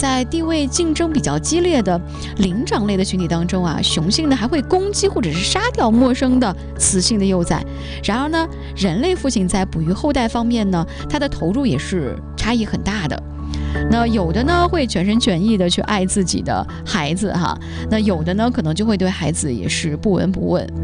在地位竞争比较激烈的灵长类的群体当中啊，雄性呢还会攻击或者是杀掉陌生的雌性的幼崽。然而呢，人类父亲在哺育后代方面呢，他的投入也是差异很大的。那有的呢会全心全意的去爱自己的孩子哈，那有的呢可能就会对孩子也是不闻不问。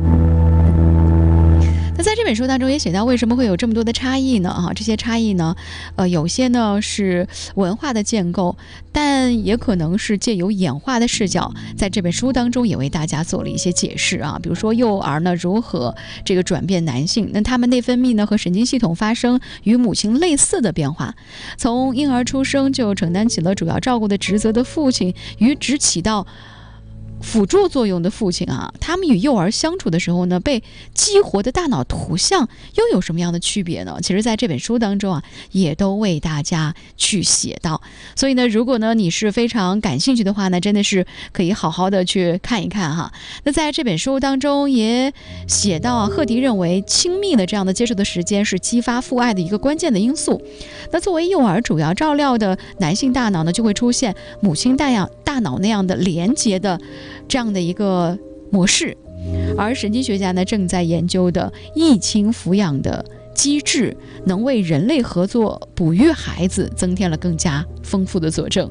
那在这本书当中也写到，为什么会有这么多的差异呢？哈，这些差异呢，有些呢是文化的建构，但也可能是借由演化的视角，在这本书当中也为大家做了一些解释啊。比如说幼儿呢如何这个转变男性，那他们内分泌呢和神经系统发生与母亲类似的变化，从婴儿出生就承担起了主要照顾的职责的父亲与只起到辅助作用的父亲啊，他们与幼儿相处的时候呢，被激活的大脑图像又有什么样的区别呢？其实在这本书当中啊，也都为大家去写到。所以呢，如果呢你是非常感兴趣的话呢，真的是可以好好的去看一看哈。那在这本书当中也写到啊，赫迪认为亲密的这样的接触的时间是激发父爱的一个关键的因素。那作为幼儿主要照料的男性大脑呢，就会出现母亲大脑那样的连接的这样的一个模式，而神经学家呢正在研究的异亲抚养的机制，能为人类合作哺育孩子增添了更加丰富的佐证。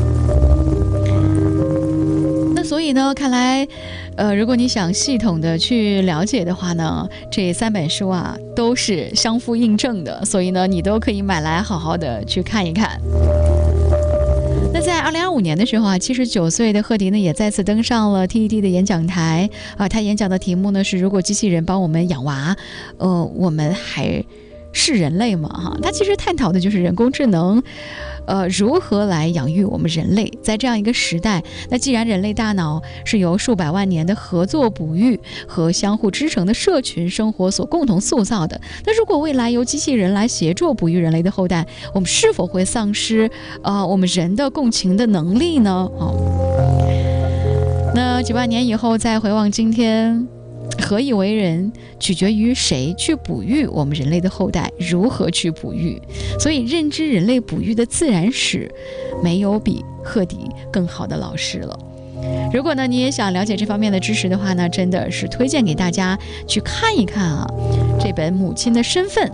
那所以呢，看来如果你想系统的去了解的话呢，这3本书啊都是相互印证的，所以呢你都可以买来好好的去看一看。那在2025年的时候啊，79岁的赫迪呢也再次登上了 TED 的演讲台啊，他演讲的题目呢是如果机器人帮我们养娃，我们还是人类吗？哈，他其实探讨的就是人工智能如何来养育我们人类。在这样一个时代，那既然人类大脑是由数百万年的合作哺育和相互支撑的社群生活所共同塑造的，那如果未来由机器人来协助哺育人类的后代，我们是否会丧失我们人的共情的能力呢？那几万年以后再回望今天，何以为人，取决于谁去哺育我们人类的后代，如何去哺育。所以认知人类哺育的自然史，没有比赫迪更好的老师了。如果呢你也想了解这方面的知识的话呢，真的是推荐给大家去看一看啊，这本《母亲的身份》。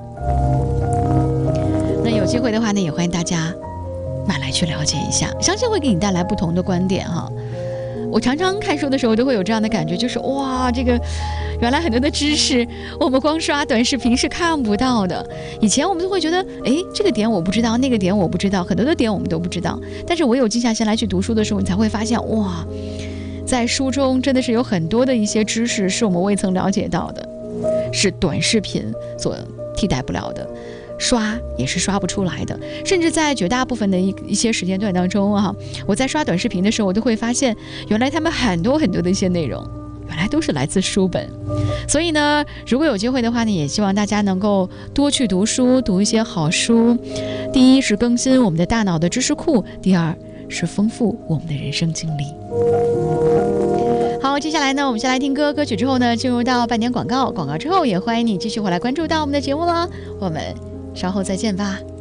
那有机会的话呢，也欢迎大家买来去了解一下，相信会给你带来不同的观点哈。我常常看书的时候都会有这样的感觉，就是哇，这个原来很多的知识我们光刷短视频是看不到的。以前我们都会觉得，哎，这个点我不知道，那个点我不知道，很多的点我们都不知道。但是唯有静下心来去读书的时候，你才会发现，哇，在书中真的是有很多的一些知识是我们未曾了解到的，是短视频所替代不了的。刷也是刷不出来的，甚至在绝大部分的一些时间段当中啊，我在刷短视频的时候，我都会发现，原来他们很多的一些内容，原来都是来自书本。所以呢，如果有机会的话呢，也希望大家能够多去读书，读一些好书。第一是更新我们的大脑的知识库，第二是丰富我们的人生经历。好，接下来呢，我们先来听歌，歌曲之后呢，进入到半点广告，广告之后也欢迎你继续回来关注到我们的节目了，我们稍后再见吧。